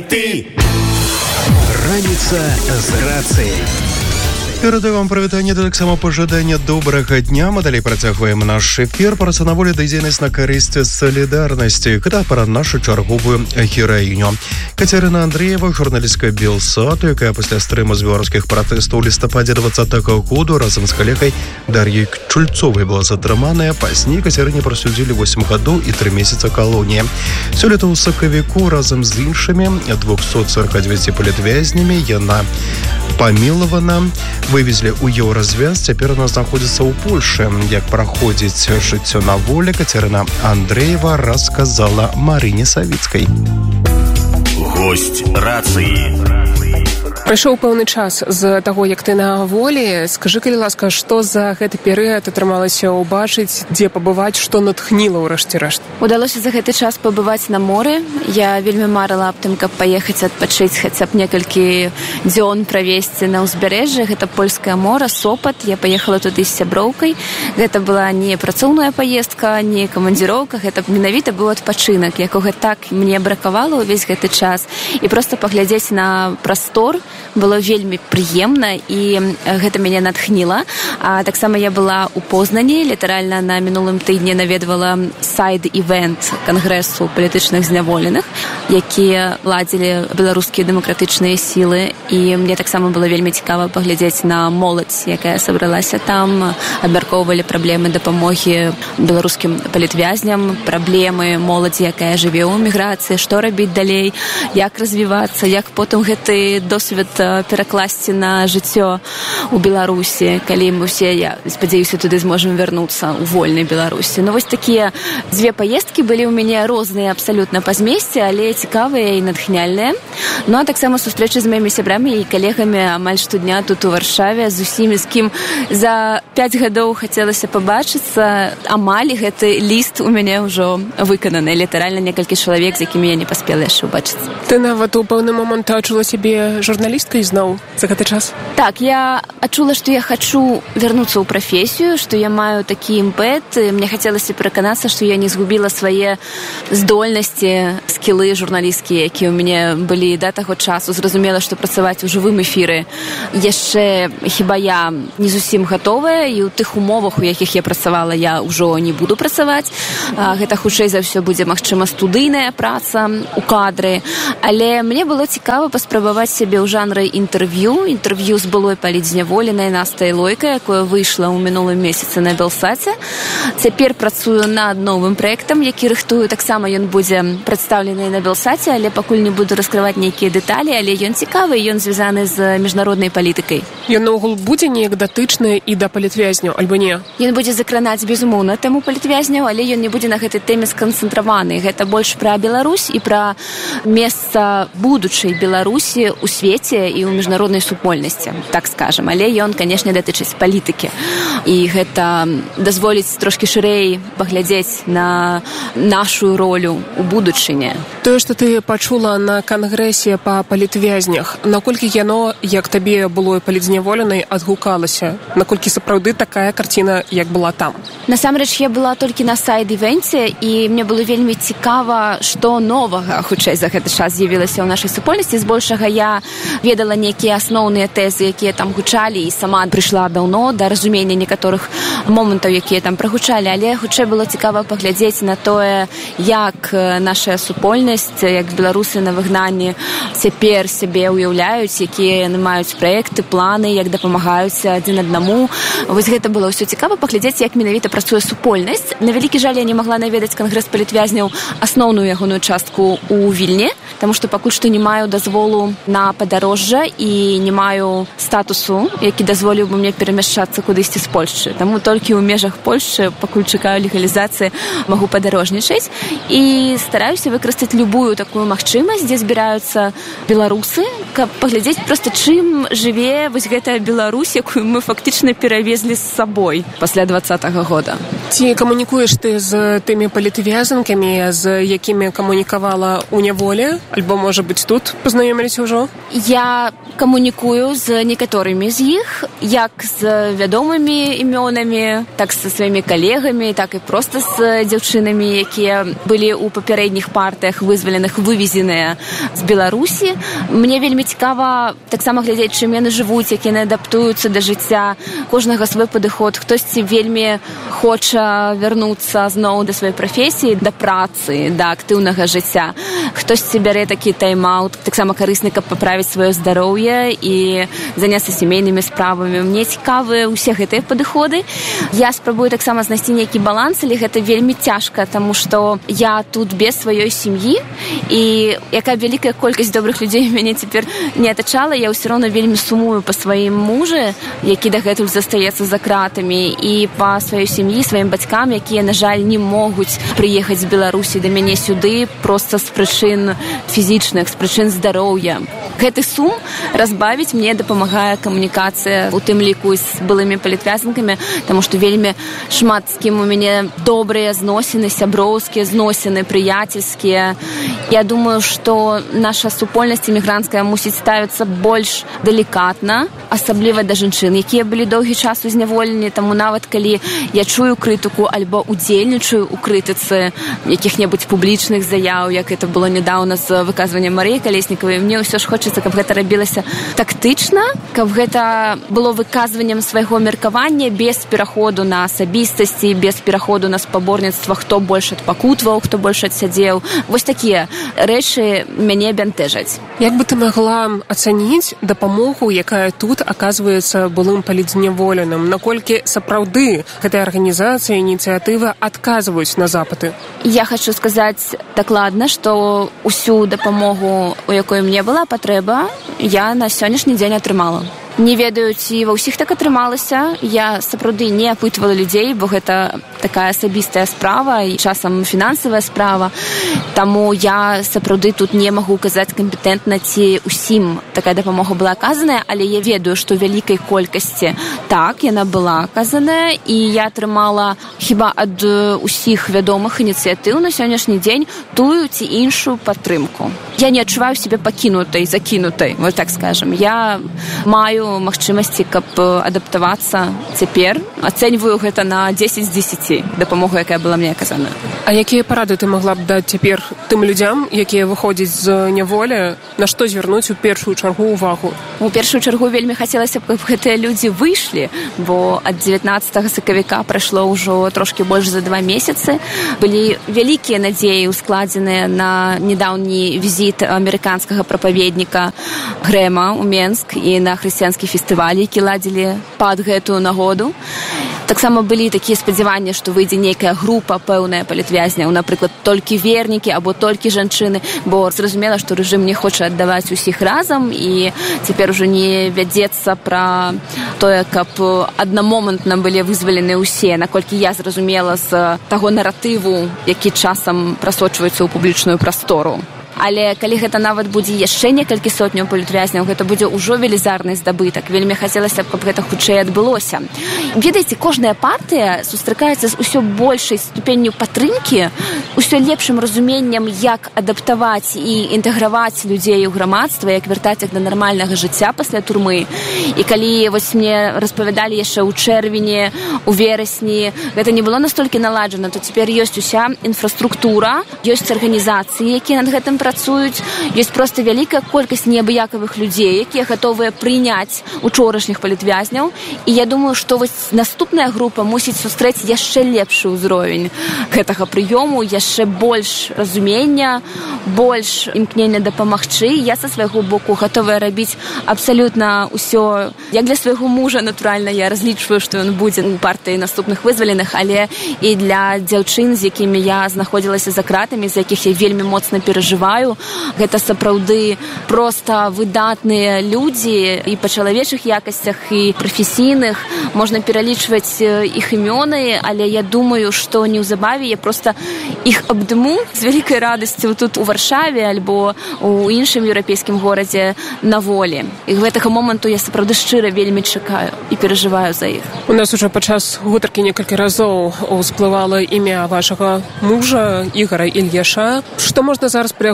Ты! Раніца з рацыяй. Перадаю вам прывітанне, таксама пажаданне добрага дня. Мы далей працягваем наш эфір. Праца на волі да дзейнасць на карысць салідарнасці. Гэта пра нашу чарговую гераіню. Кацярына Андреева, журналістка Белсату, якая пасля стрыму з беларускіх пратэстаў у лістападзе 2020 году разам з калегай Дар'яй Чульцовай была затрыманая. Пазней Кацярыне прасудзілі 8 гадоў і 3 месяца калоніі. Сёлета ў сакавіку разам з іншымі 249 палітвязнямі яна памілавана. Вывезли ў еўразвяз, цяпер она знаходзіцца ў Польшы. Як праходзіць жыццё на волі, Кацярына Андреева расказала Марыне Савіцкай. Госць рацыі. Прайшоў пэўны час з таго, як ты на волі. Скажы, калі ласка, што за гэты перыяд атрымалася ўбачыць, дзе пабываць, што натхніла ў рэшце-рэшт? Удалося за гэты час пабываць на моры. Я вельмі марыла аб тым, каб паехаць адпачыць хаця б некалькі дзён правесці на ўзбярэжжы. Гэта польскае мора, Сопат. Я паехала туды з сяброўкай. Гэта была не працоўная паездка, не камандзіроўка. Гэта менавіта быў адпачынак, якога так мне бракавала ўвесь гэты час. І проста паглядзець на прастор было вельмі прыемна, і гэта мяне натхніла. А таксама я была ў Познані, літаральна на мінулым тыдні наведвала сайд-івент кангрэсу палітычных зняволеных, якія ладзілі беларускія дэмакратычныя сілы, і мне таксама было вельмі цікава паглядзець на моладзь, якая сабралася там, абмяркоўвалі праблемы дапамогі беларускім палітвязням, праблемы моладзі, якая жыве ў эміграцыі, што рабіць далей, як развівацца, як потым гэты досвед перакласці на жыццё у Беларусі, калі мы ўсе, я спадзяюся, туды зможам вярнуцца ў вольнай Беларусі. Ну, вось такія дзве паездкі былі ў мяне розныя абсалютна па змесце, але цікавыя і натхняльныя. Ну, а таксама сустрэчы з маімі сябрамі і калегамі амаль штодня тут у Варшаве, з усімі, з кім за 5 гадоў хацелася пабачыцца. Амаль гэты ліст у мяне ўжо выкананы. Літаральна некалькі чалавек, з якімі я не паспела яшчэ ўбачыцца. Ты нават у пэўны момант адчула сябе журналісткай зноў за гэты час? Так, я адчула, што я хачу вярнуцца ў прафесію, што я маю такі імпэт. Мне хацелася пераканацца, што я не згубіла свае здольнасці, скілы журналісцкія, якія ў мяне былі да таго часу. Зразумела, што працаваць у жывым эфіры яшчэ хіба я не зусім гатовая, і ў тых умовах, у якіх я працавала, я ўжо не буду працаваць. Гэта хутчэй за ўсё будзе, магчыма, студыйная праца у кадры. Але мне было цікава паспрабаваць сябе ў жанры інтэрв'ю з былой палітзняволенай Настай Лойка, якое выйшла ў мінулым месяцы на Белсаце. Цяпер працую над новым праектам, які рыхтую. Таксама ён будзе прадстаўлены на Белсаце, але пакуль не буду раскрываць нейкія дэталі, але ён цікавы, ён звязаны з міжнароднай палітыкай. Ён наогул будзе неяк датычны і да палітвязняў, альбо не? Ён будзе закранаць, безумоўна, тэму палітвязняў, але ён не будзе на гэтай тэме сканцэнтраваны. Гэта больш пра Беларусь і пра месца будучай Беларусі ў свеце і ў міжнароднай супольнасці, так скажам. Але ён, канешне, датычыць палітыкі. І гэта дазволіць трошкі шырэй паглядзець на нашу ролю ў будучыні. Тое, што ты пачула на кангрэсе па палітвязнях, наколькі яно, як табе было палітзняволенай, адгукалася? Наколькі сапраўды такая карціна, як была там? Насамрэч, я была толькі на сайд-івенце, і мне было вельмі цікава, што новага, хутчэй за гэты час з'явілася ў нашай супольнасці. Збольшага я ведала нейкія асноўныя тэзы, якія там гучалі, і сама прыйшла даўно да разумення некаторых момантаў, якія там прагучалі, але хутчэй было цікава паглядзець на тое, як наша супольнасць, як беларусы на выгнанні цяпер сябе ўяўляюць, якія яны маюць праекты, планы, як дапамагаюць адзін аднаму. Вось гэта было ўсё цікава паглядзець, як менавіта працуе супольнасць. На вялікі жаль, я не магла наведаць кангрэс палітвязняў асноўную ягоную частку ў Вільні, таму што пакуль што не маю дазволу на падарожжа і не маю статусу, які дазволіў бы мне перамяшчацца кудысьці з Польшчы. Таму толькі ў межах Польшчы, пакуль чакаю легалізацыі, магу падарожнічаць. І стараюся выкарыстаць любую такую магчымасць, дзе збіраюцца беларусы, каб паглядзець проста, чым жыве вось гэтая Беларусь, якую мы фактычна перавезлі з сабой пасля 2020 года. Ці камунікуеш ты з тымі палітвязанкамі, з якімі камунікавала ў няволі? Альбо, можа быць, тут пазнаёміліся ўжо? Я камунікую з некаторымі з іх, як з вядомымі імёнамі, сябрамі, так са сваімі калегамі, так і проста з дзяўчынамі, якія былі ў папярэдніх партыях вызваленых, вывезеныя з Беларусі. Мне вельмі цікава таксама глядзець, чым яны жывуць, як яны адаптуюцца да жыцця. Кожнага свой падыход. Хтосьці вельмі хоча вярнуцца зноў да сваёй прафесіі, да працы, да актыўнага жыцця. Хтосьці бярэ такі тайм-аут, таксама карысны, каб паправіць сваё здароўе і заняцца сямейнымі справамі. Мне цікавыя ўсе гэтыя падыходы. Я спрабую таксама знайсці нейкі баланс, але гэта вельмі цяжка, таму што я тут без сваёй сям'і, і якая вялікая колькасць добрых людзей мяне цяпер не атачала, я ўсё роўна вельмі сумую па сваім мужы, які дагэтуль застаецца за кратамі, і па сваёй сям'і, сваім бацькам, якія, на жаль, не могуць прыехаць з Беларусі да мяне сюды проста з прычын фізічных, з прычын здароўя. Гэты сум разбавіць мне дапамагае камунікацыя, у тым ліку з былымі палітвязанкамі, таму што вельмі шмат з кім у мяне добрыя зносіны, сяброўскія зносіны, прыяцельскія. Я думаю, што наша супольнасць эмігранцкая мусіць ставіцца больш далікатна, асабліва да жанчын, якія былі доўгі час узняволены, таму нават калі я чую крытыку альбо удзельнічаю ў крытыцы якіх-небудзь публічных заяў, як это было нядаўна з выказваннем Марыі Калеснікавай, мне ўсё ж хочацца, каб гэта рабілася тактычна, каб гэта было выказваннем свайго меркавання без пераходу на асабістасці, без пераходу на спаборніцтва, хто больш адпакутваў, хто больш адсядзеў. Вось такія рэчы мяне бянтэжаць. Як бы ты магла ацаніць дапамогу, якая тут аказваецца былым палітзняволеным? Наколькі сапраўды гэтая арганізацыя, ініцыятыва адказваюць на запыты? Я хочу сказаць дакладна, што ўсю дапамогу, у якой мне была патрэба, я на сённяшні дзень атрымала. Не ведаю, ці ва ўсіх так атрымалася. Я сапраўды не апытвала людзей, бо гэта такая асабістая справа і часам фінансавая справа. Таму я сапраўды тут не магу казаць кампетэнтна, ці ўсім такая дапамога была аказаная, але я ведаю, што вялікай колькасці так, яна была аказаная, і я атрымала хіба ад усіх вядомых ініцыятыў на сённяшні дзень тую ці іншую падтрымку. Я не адчуваю сябе пакінутай, закінутай, вот так скажем. Я маю магчымасці, каб адаптавацца цяпер. Ацэньваю гэта на 10 з 10 дапамогу, якая была мне аказана. А якія парады ты магла б даць цяпер тым людзям, якія выходзяць з няволі, на што звярнуць у першую чаргу ўвагу? У першую чаргу вельмі хацелася б, каб гэтыя людзі выйшлі, бо ад 19 сакавіка прайшло ўжо трошкі больш за 2 месяцы. Былі вялікія надзеі ускладзеныя на недаўні візіт амерыканскага прапаведніка Грэма ў Менск і на хрысціянскі фестываль, які ладзілі пад гэтую нагоду. Таксама былі такія спадзяванні, што выйдзе нейкая група пэўная палітвязняў, напрыклад, толькі вернікі або толькі жанчыны, бо зразумела, што рэжым не хоча аддаваць усіх разам, і цяпер ужо не вядзецца пра тое, каб аднамомантна былі вызвалены ўсе, наколькі я зразумела з таго наратыву, які часам прасочваецца ў публічную прастору. Але калі гэта нават будзе яшчэ некалькі сотняў палітвязняў, гэта будзе ўжо велізарны здабытак. Вельмі хацелася б, каб гэта хутчэй адбылося. Ведаеце, кожная партыя сустракаецца з усё большай ступенню падтрымкі, усё лепшым разуменнем, як адаптаваць і інтэграваць людзей у грамадства, як вяртаць іх да нармальнага жыцця пасля турмы. І калі вось мне распавядалі яшчэ ў чэрвені, у верасні, гэта не было настолькі наладжана, то цяпер ёсць уся інфраструктура, ёсць арганізацыі, якія над гэтым працуюць, ёсць проста вялікая колькасць неабыякавых людзей, якія гатовыя прыняць учорашніх палітвязняў. І я думаю, што вось наступная група мусіць сустрэць яшчэ лепшы ўзровень гэтага прыёму, яшчэ больш разумення, больш імкнення дапамагчы. Я са свайго боку гатовая рабіць абсалютна ўсё. Як для свайго мужа, натуральна, я разлічваю, што ён будзе у партыі наступных вызваленых, але і для дзяўчын, з якімі я знаходзілася за кратамі, з якіх я вельмі моцна перажываю. Гэта сапраўды проста выдатныя людзі і па чалавечых якасцях, і прафесійных. Можна пералічваць іх імёны, але я думаю, што неўзабаве я проста іх абдыму з вялікай радасцю тут у Варшаве альбо у іншым еўрапейскім горадзе на волі. І гэтага моманту я сапраўды шчыра вельмі чакаю і перажываю за іх. У нас уже падчас гутаркі некалькі разоў усплывала імя вашага мужа Ігара Ільяша. Што можна зараз пра яго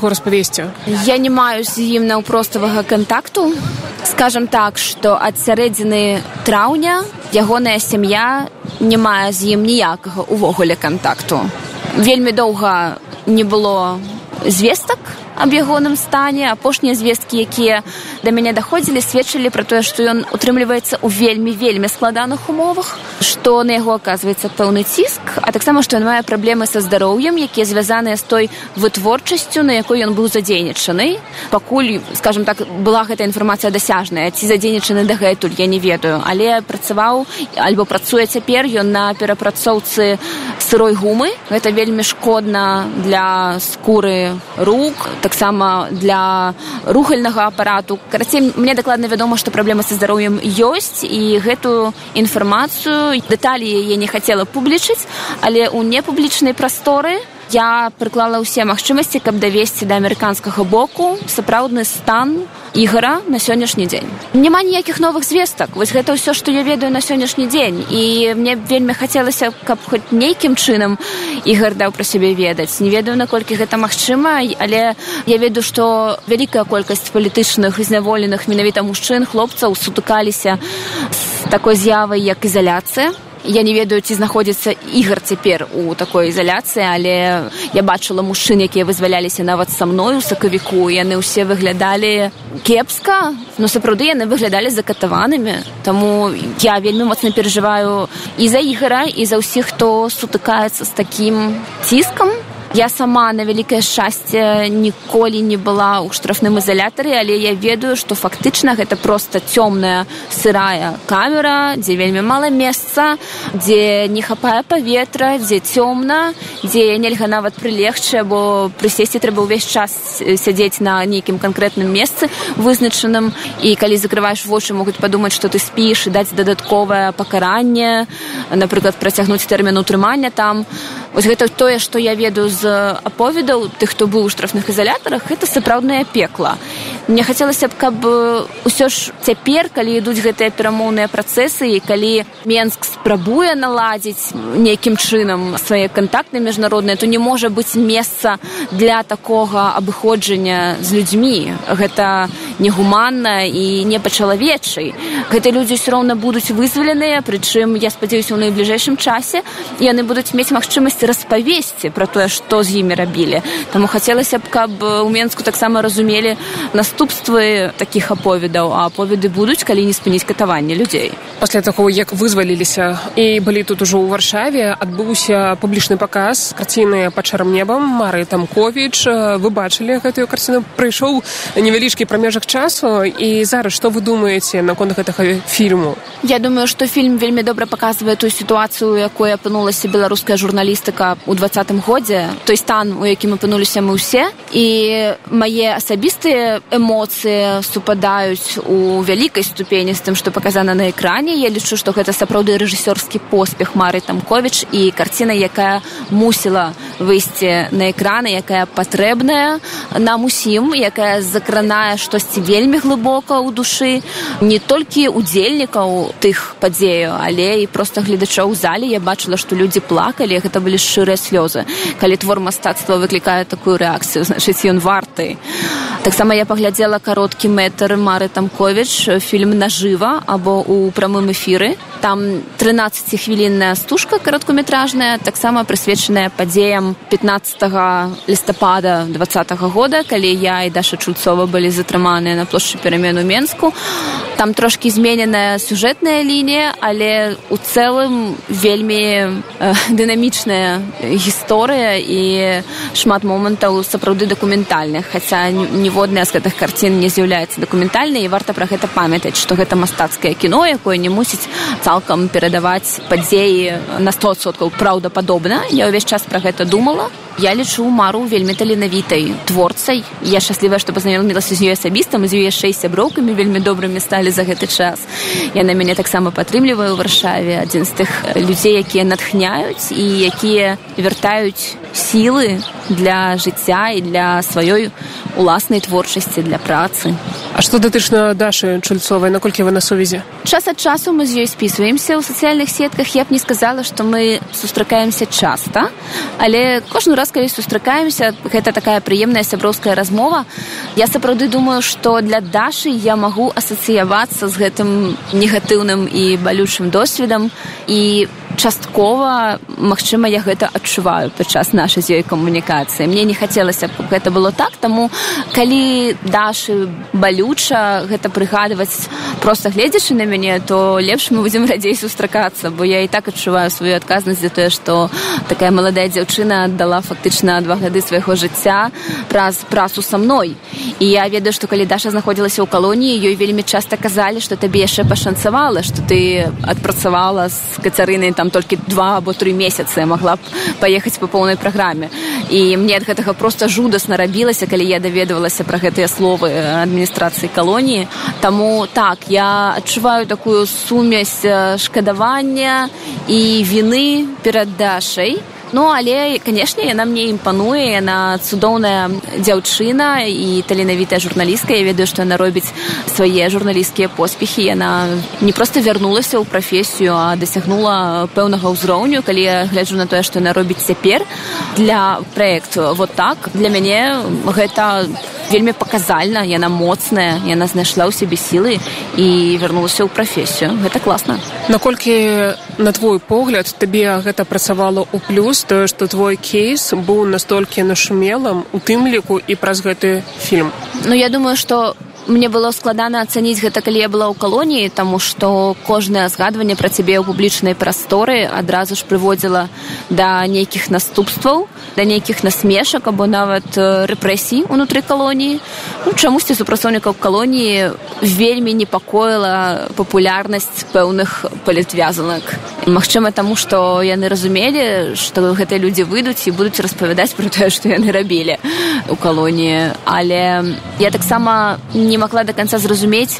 яго распавесці? Я не маю з ім наўпроставага кантакту. Скажам так, што ад сярэдзіны траўня ягоная сям'я не мае з ім ніякага увогуле кантакту. Вельмі доўга не было звестак аб ягоным стане. Апошнія звесткі, якія да мяне даходзілі, сведчылі пра тое, што ён утрымліваецца ў вельмі складаных умовах, што на яго аказваецца пэўны ціск, а таксама, што ён мае праблемы са здароўем, якія звязаныя з той вытворчасцю, на якой ён быў задзейнічаны. Пакуль, скажам так, была гэта інфармацыя дасяжная, ці задзейнічаны дагэтуль, я не ведаю, але працаваў альбо працуе цяпер ён на перапрацоўцы сырой гумы. Гэта вельмі шкодна для скуры рук, таксама для рухальнага апарату. Карацей, мне дакладна вядома, што праблема са здароўем ёсць, і гэтую інфармацыю, дэталі яе не хацела публічыць, але ў непублічнай прасторы я прыклала ўсе магчымасці, каб давесці да амерыканскага боку сапраўдны стан Ігара на сённяшні дзень. Няма ніякіх новых звестак. Вось гэта ўсё, што я ведаю на сённяшні дзень. І мне вельмі хацелася, каб хоць нейкім чынам Ігар даў пра сябе ведаць. Не ведаю, наколькі гэта магчыма, але я ведаю, што вялікая колькасць палітычных зняволеных менавіта мужчын, хлопцаў сутыкаліся з такой з'явай, як ізаляцыя. Я не ведаю, ці знаходзіцца Ігар цяпер у такой ізаляцыі, але я бачыла мужчын, якія вызваляліся нават са мной у сакавіку. Яны ўсе выглядалі кепска, но сапраўды яны выглядалі закатаванымі. Таму я вельмі моцна перажываю і за Ігара, і за ўсіх, хто сутыкаецца з такім ціскам. Я сама, на вялікае шчасце, ніколі не была ў штрафным ізалятары, але я ведаю, што фактычна гэта проста цёмная сырая камера, дзе вельмі мала месца, дзе не хапае паветра, дзе цёмна, дзе нельга нават прылегчы, бо прысесці трэба ўвесь час сядзець на нейкім канкрэтным месцы вызначаным, і калі закрываеш вочы, могуць падумаць, што ты спіш, і даць дадатковае пакаранне, напрыклад, працягнуць тэрмін утрымання там. Вось гэта тое, што я ведаю з аповедаў тых, хто быў у штрафных ізалятарах, гэта сапраўднае пекла. Мне хацелася б, каб усё ж цяпер, калі ідуць гэтыя перамоўныя працэсы, і калі Менск спрабуе наладзіць нейкім чынам свае кантакты міжнародныя, то не можа быць месца для такога абыходжання з людзьмі. Гэта негуманна і не па-чалавечай. Гэтыя людзі ўсё роўна будуць вызваленыя, прычым, я спадзяюся, у найбліжэйшым часе, і яны будуць мець магчымасць распавесці пра тое, што з імі рабілі. Таму хацелася б, каб у Менску таксама разумелі наступствы такіх аповедаў, а аповеды будуць, калі не спыніць катаванне людзей. Пасля таго, як вызваліліся і былі тут ужо ў Варшаве, адбыўся публічны паказ карціны «Пад шэрым небам» Мары Тамковіч. Вы бачылі гэтую карціну? Прыйшоў невялічкі прамежак часу, і зараз што вы думаеце наконт гэтага фільму? Я думаю, што фільм вельмі добра паказвае тую сітуацыю, у якой апынулася беларуская журналістыка ў 2020 годзе, той стан, у якім апынуліся мы ўсе, і мае асабістыя эмоцыі супадаюць у вялікай ступені з тым, што паказана на экране. Я лічу, што гэта сапраўды рэжысёрскі поспех Мары Тамковіч і карціна, якая мусіла выйсці на экраны, якая патрэбная нам усім, якая закранае штосьці вельмі глыбока ў душы не толькі удзельнікаў тых падзеяў, але і проста гледачоў у зале. Я бачыла, што людзі плакалі, гэта былі шчырыя слёзы. Калі твор мастацтва выклікае такую рэакцыю, значыць, ён варты. Таксама я паглядзела кароткі метр Мары Тамковіч, фільм «Нажыва» або ў прамым эфіры. Там 13-хвілінная стужка кароткаметражная, таксама прысвечаная падзеям 15 лістапада 2020 года, калі я і Даша Чульцова былі затрыманыя на плошчы Перамен у Менску. Там трошкі змененая сюжэтная лінія, але у цэлым вельмі дынамічная гісторыя і шмат момантаў сапраўды дакументальных, хаця ніводная з гэтых карцін не з'яўляецца дакументальнай, і варта пра гэта памятаць, што гэта мастацкае кіно, якое не мусіць цалкам перадаваць падзеі на 100% праўдападобна. Я ўвесь час пра гэта думала. Я лічу Мару вельмі таленавітай творцай. Я шчаслівая, што пазнаёмілася з ёй асабіста. Мы з ёй 6 сяброўкамі вельмі добрымі сталі за гэты час. Яна мяне таксама падтрымлівае ў Варшаве. Адзін з тых людзей, якія натхняюць і якія вяртаюць сілы для жыцця і для сваёй уласнай творчасці, для працы. А што датычна Дашы Чульцовай, наколькі вы на сувязі? Час ад часу мы з ёй спісваемся ў сацыяльных сетках. Я б не сказала, што мы сустракаемся часта, але кожны раз, калі сустракаемся, гэта такая прыемная сяброўская размова. Я сапраўды думаю, што для Дашы я магу асацыявацца з гэтым негатыўным і балючым досведам, і часткова, магчыма, я гэта адчуваю падчас нашай з ёй камунікацыі. Мне не хацелася, каб гэта было так, таму калі Дашы балюча гэта прыгадваць, проста гледзячы на мяне, то лепш мы будзем радзей сустракацца, бо я і так адчуваю сваю адказнасць за тое, што такая маладая дзяўчына аддала фактычна 2 гады свайго жыцця праз працу са мной. І я ведаю, што калі Даша знаходзілася ў калоніі, ёй вельмі часта казалі, што табе яшчэ пашанцавала, што ты адпрацавала з Кацярынай там толькі 2 або 3 месяцы, магла б паехаць па поўнай праграме. І мне ад гэтага проста жудасна рабілася, калі я даведавалася пра гэтыя словы адміністрацыі калоніі. Таму так, я адчуваю такую сумесь шкадавання і віны перад Дашай. Ну, але, канешне, яна мне імпануе, яна цудоўная дзяўчына і таленавітая журналістка. Я ведаю, што яна робіць свае журналісцкія поспехі. Яна не проста вярнулася ў прафесію, а дасягнула пэўнага ўзроўню. Калі я гляджу на тое, што яна робіць цяпер для праекту «Вот так», для мяне гэта вельмі паказальна, яна моцная, яна знайшла ў сябе сілы і вярнулася ў прафесію. Гэта класна. Наколькі, на твой погляд, табе гэта працавала ў плюс, тое, што твой кейс быў настолькі нашумелым, у тым ліку і праз гэты фільм? Ну, я думаю, што мне было складана ацаніць гэта, калі я была ў калоніі, таму што кожнае згадванне пра цябе ў публічнай прасторы адразу ж прыводзіла да нейкіх наступстваў, да нейкіх насмешак або нават рэпрэсій унутры калоніі. Ну, чамусьці супрацоўнікаў калоніі вельмі непакоіла папулярнасць пэўных палітвязанак. Магчыма, таму, што яны разумелі, што гэтыя людзі выйдуць і будуць распавядаць пра тое, што яны рабілі ў калоніі. Але я таксама не магла до канца зразумець,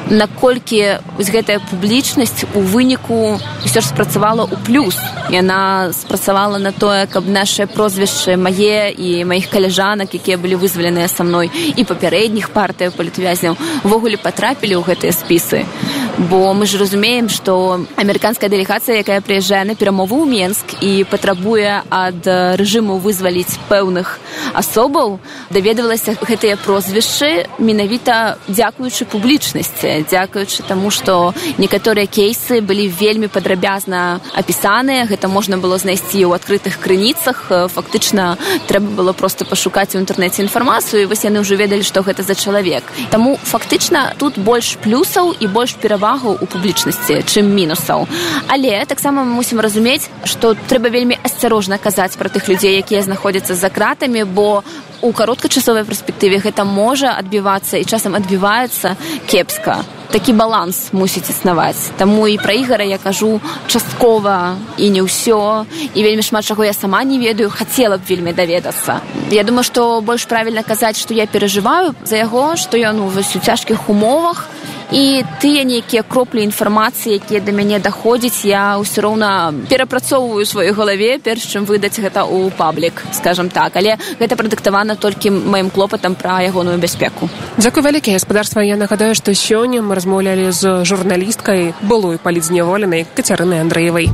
наколькі гэтая публічнасць у выніку ўсё ж спрацавала ў плюс. Яна спрацавала на тое, каб нашыя прозвішчы мае і маіх каляжанак, якія былі вызваленыя са мной, і папярэдніх партыяў палітвязняў, увогуле патрапілі ў гэтыя спісы. Бо мы ж разумеем, што амерыканская дэлегацыя, якая прыязджае на перамову ў Менск і патрабуе ад рэжыму вызваліць пэўных асобаў, даведавалася гэтыя прозвішчы менавіта дзякуючы публічнасці, дзякуючы таму, што некаторыя кейсы былі вельмі падрабязна апісаныя, гэта можна было знайсці ў адкрытых крыніцах, фактычна трэба было проста пашукаць у інтэрнэце інфармацыю, і вось яны ўжо ведалі, што гэта за чалавек. Таму фактычна тут больш плюсаў і больш перавагаў у публічнасці, чым мінусаў. Але таксама мы мусім разумець, што трэба вельмі асцярожна казаць пра тых людзей, якія знаходзяцца за кратамі, бо у кароткачасовай перспектыве гэта можа адбівацца і часам адбіваецца кепска. Такі баланс мусіць існаваць. Таму і пра Ігара я кажу часткова і не ўсё, і вельмі шмат чаго я сама не ведаю, хацела б вельмі даведацца. Я думаю, што больш правільна казаць, што я перажываю за яго, што ён у цяжкіх умовах, і тыя нейкія кроплі інфармацыі, якія да мяне даходзяць, я ўсё роўна перапрацоўваю ў сваёй галаве, перш чым выдаць гэта ў паблік, скажам так. Але гэта прадыктавана толькі маім клопатам пра ягоную бяспеку. Дзякуй вялікі, гаспадарства. Я нагадаю, што сёння мы размаўлялі з журналісткай, былой палітзняволенай Кацярынай Андрэевай.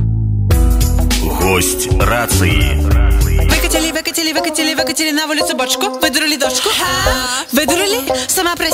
Гость рацыі. Выкатили на вуліцу бочку, выдурили дошку. Выдурили, сама просила.